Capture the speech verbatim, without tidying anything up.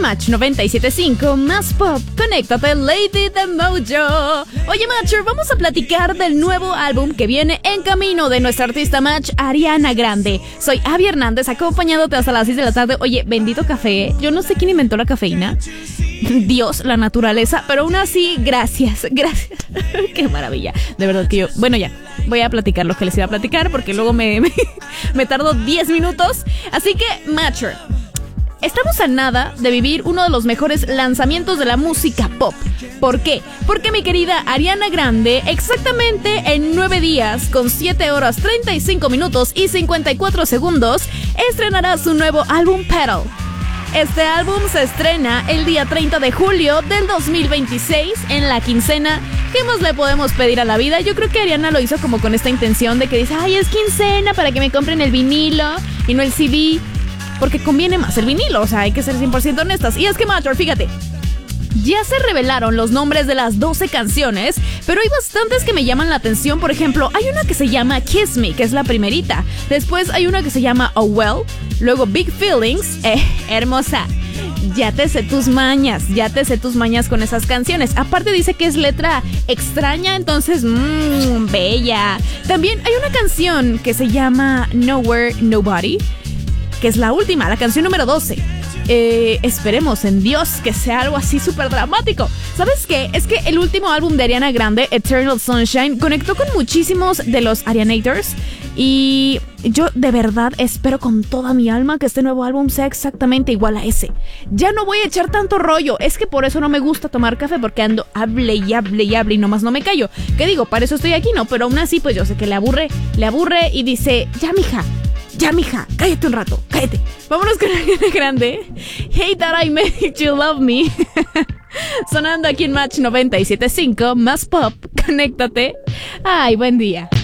Match noventa y siete punto cinco, más pop, conéctate, Lady de Mojo. Oye, Matcher, vamos a platicar del nuevo álbum que viene en camino de nuestra artista Match, Ariana Grande. Soy Abby Hernández, acompañándote hasta las seis de la tarde. Oye, bendito café, yo no sé quién inventó la cafeína, Dios, la naturaleza, pero aún así, gracias, gracias. Qué maravilla, de verdad que yo, bueno ya, voy a platicar lo que les iba a platicar porque luego me, me, me tardo diez minutos. Así que, Matcher, estamos a nada de vivir uno de los mejores lanzamientos de la música pop. ¿Por qué? Porque mi querida Ariana Grande, exactamente en nueve días, con siete horas, treinta y cinco minutos y cincuenta y cuatro segundos, estrenará su nuevo álbum Petal. Este álbum se estrena el día treinta de julio del dos mil veintiséis en la quincena. ¿Qué más le podemos pedir a la vida? Yo creo que Ariana lo hizo como con esta intención de que dice, ay, es quincena para que me compren el vinilo y no el C D, porque conviene más el vinilo, o sea, hay que ser cien por ciento honestas. Y es que, Matcher, fíjate, ya se revelaron los nombres de las doce canciones, pero hay bastantes que me llaman la atención. Por ejemplo, hay una que se llama Kiss Me, que es la primerita. Después hay una que se llama Oh Well. Luego Big Feelings. Eh, hermosa, ya te sé tus mañas, ya te sé tus mañas con esas canciones. Aparte dice que es letra extraña, entonces, mmm, bella. También hay una canción que se llama Nowhere, Nobody, que es la última, la canción número doce. Eh, esperemos en Dios que sea algo así súper dramático. ¿Sabes qué? Es que el último álbum de Ariana Grande, Eternal Sunshine, conectó con muchísimos de los Arianators. Y yo de verdad espero con toda mi alma que este nuevo álbum sea exactamente igual a ese. Ya no voy a echar tanto rollo. Es que por eso no me gusta tomar café, porque ando hable y hable y hable y nomás no me callo. ¿Qué digo? Para eso estoy aquí, ¿no? Pero aún así, pues yo sé que le aburre, le aburre y dice, ya mija, ya, mija, cállate un rato, cállate. Vámonos con Ariana Grande. Hey That I Made You Love Me. Sonando aquí en Match noventa y siete punto cinco, más pop, conéctate. Ay, buen día.